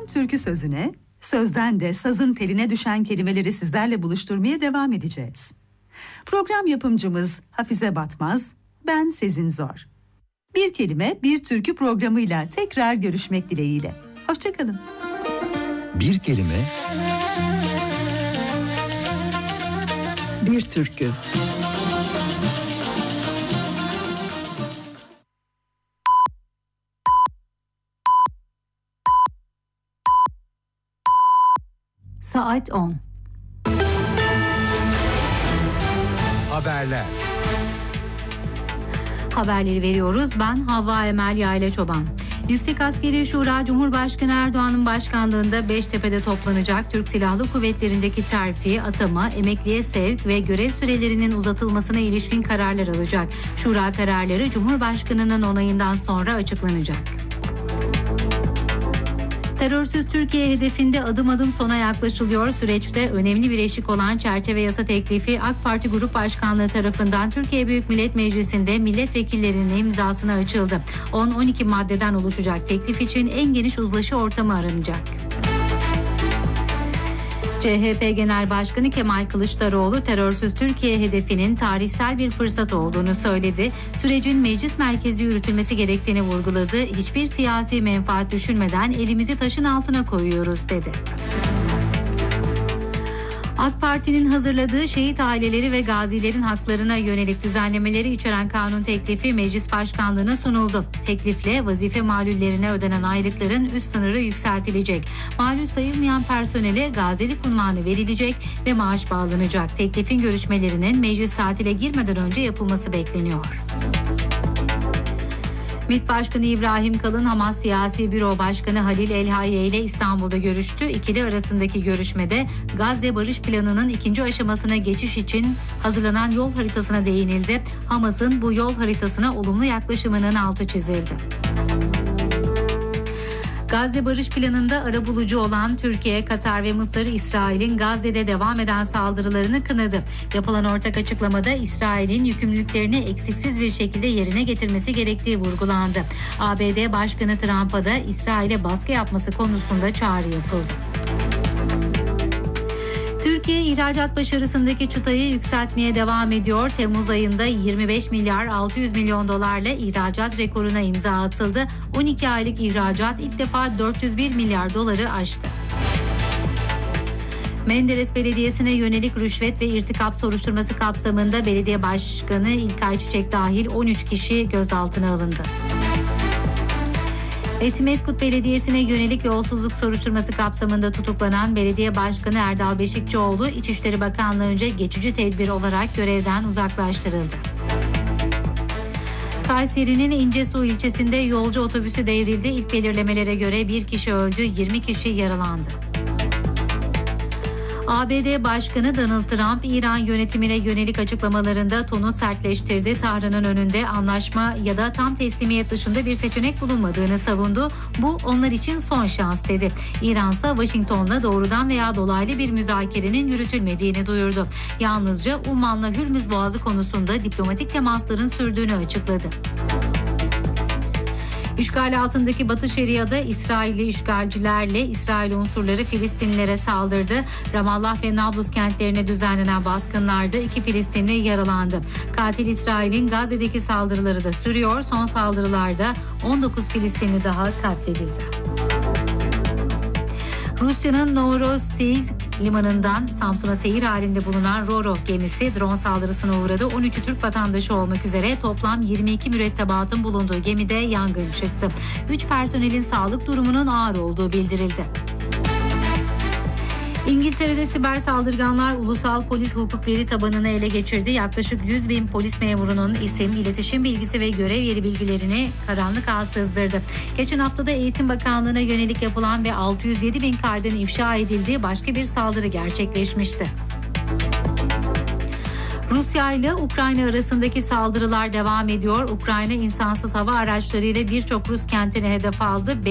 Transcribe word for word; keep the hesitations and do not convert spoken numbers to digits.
Sözden türkü sözüne, sözden de sazın teline düşen kelimeleri sizlerle buluşturmaya devam edeceğiz. Program yapımcımız Hafize Batmaz, ben Sezin Zor. Bir kelime, bir türkü programıyla tekrar görüşmek dileğiyle. Hoşçakalın. Bir kelime, bir türkü. Saat on. haberler. Haberleri veriyoruz. Ben Havva Emel Yayla Çoban. Yüksek Askeri Şura, Cumhurbaşkanı Erdoğan'ın başkanlığında Beştepe'de toplanacak Türk Silahlı Kuvvetleri'ndeki terfi, atama, emekliye sevk ve görev sürelerinin uzatılmasına ilişkin kararlar alacak. Şura kararları Cumhurbaşkanı'nın onayından sonra açıklanacak. Terörsüz Türkiye hedefinde adım adım sona yaklaşılıyor. Süreçte önemli bir eşik olan çerçeve yasa teklifi AK Parti Grup Başkanlığı tarafından Türkiye Büyük Millet Meclisi'nde milletvekillerinin imzasına açıldı. on on iki maddeden oluşacak teklif için en geniş uzlaşı ortamı aranacak. C H P Genel Başkanı Kemal Kılıçdaroğlu terörsüz Türkiye hedefinin tarihsel bir fırsat olduğunu söyledi. Sürecin meclis merkezi yürütülmesi gerektiğini vurguladı. Hiçbir siyasi menfaat düşünmeden elimizi taşın altına koyuyoruz dedi. AK Parti'nin hazırladığı şehit aileleri ve gazilerin haklarına yönelik düzenlemeleri içeren kanun teklifi Meclis Başkanlığı'na sunuldu. Teklifle vazife malullerine ödenen aylıkların üst sınırı yükseltilecek. Malul sayılmayan personele gazilik unvanı verilecek ve maaş bağlanacak. Teklifin görüşmelerinin meclis tatile girmeden önce yapılması bekleniyor. MİT Başkanı İbrahim Kalın, Hamas Siyasi Büro Başkanı Halil El-Hayye ile İstanbul'da görüştü. İkili arasındaki görüşmede Gazze Barış Planı'nın ikinci aşamasına geçiş için hazırlanan yol haritasına değinildi. Hamas'ın bu yol haritasına olumlu yaklaşımının altı çizildi. Gazze Barış Planı'nda arabulucu olan Türkiye, Katar ve Mısır, İsrail'in Gazze'de devam eden saldırılarını kınadı. Yapılan ortak açıklamada İsrail'in yükümlülüklerini eksiksiz bir şekilde yerine getirmesi gerektiği vurgulandı. A B D Başkanı Trump'a da İsrail'e baskı yapması konusunda çağrı yapıldı. Türkiye ihracat başarısındaki çıtayı yükseltmeye devam ediyor. Temmuz ayında yirmi beş milyar altı yüz milyon dolarla ihracat rekoruna imza atıldı. on iki aylık ihracat ilk defa dört yüz bir milyar doları aştı. Menderes Belediyesi'ne yönelik rüşvet ve irtikap soruşturması kapsamında belediye başkanı İlkay Çiçek dahil on üç kişi gözaltına alındı. Etimeskut Belediyesi'ne yönelik yolsuzluk soruşturması kapsamında tutuklanan Belediye Başkanı Erdal Beşikçioğlu, İçişleri Bakanlığı'nca geçici tedbir olarak görevden uzaklaştırıldı. Kayseri'nin İncesu ilçesinde yolcu otobüsü devrildi. İlk belirlemelere göre bir kişi öldü, yirmi kişi yaralandı. A B D Başkanı Donald Trump, İran yönetimine yönelik açıklamalarında tonu sertleştirdi. Tahran'ın önünde anlaşma ya da tam teslimiyet dışında bir seçenek bulunmadığını savundu. Bu onlar için son şans dedi. İran ise Washington'la doğrudan veya dolaylı bir müzakerenin yürütülmediğini duyurdu. Yalnızca Umman'la Hürmüz Boğazı konusunda diplomatik temasların sürdüğünü açıkladı. İşgal altındaki Batı Şeria'da İsrailli işgalcilerle İsrail unsurları Filistinlilere saldırdı. Ramallah ve Nablus kentlerine düzenlenen baskınlarda iki Filistinli yaralandı. Katil İsrail'in Gazze'deki saldırıları da sürüyor. Son saldırılarda on dokuz Filistinli daha katledildi. Rusya'nın Novorossiysk limanından Samsun'a seyir halinde bulunan Ro-Ro gemisi drone saldırısına uğradı. on üçü Türk vatandaşı olmak üzere toplam yirmi iki mürettebatın bulunduğu gemide yangın çıktı. üç personelin sağlık durumunun ağır olduğu bildirildi. İngiltere'de siber saldırganlar ulusal polis hukuk veri tabanını ele geçirdi. Yaklaşık yüz bin polis memurunun isim, iletişim bilgisi ve görev yeri bilgilerini karanlık ağa sızdırdı. Geçen haftada Eğitim Bakanlığı'na yönelik yapılan ve altı yüz yedi bin kaydın ifşa edildiği başka bir saldırı gerçekleşmişti. Rusya ile Ukrayna arasındaki saldırılar devam ediyor. Ukrayna insansız hava araçlarıyla birçok Rus kentini hedef aldı.